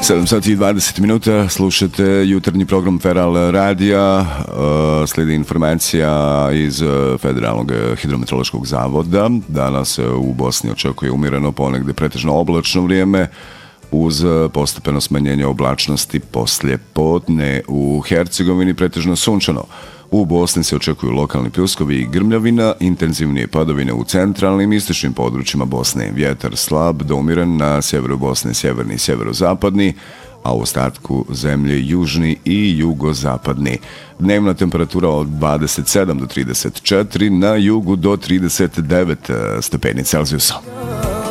7 sati i 20 minuta, slušate jutarnji program Feral Radija, slijedi informacija iz Federalnog hidrometeorološkog zavoda. Danas u Bosni očekuje umjereno, ponegde pretežno oblačno vrijeme, uz postepeno smanjenje oblačnosti poslije podne. U Hercegovini pretežno sunčano. U Bosni se očekuju lokalni pljuskovi i grmljavina, intenzivnije padovine u centralnim i istočnim područjima Bosne. Vjetar slab do umjeren na sjeveru Bosne, sjeverni i sjeverozapadni, a u ostatku zemlje južni i jugozapadni. Dnevna temperatura od 27 do 34, na jugu do 39 stepeni Celzijusa.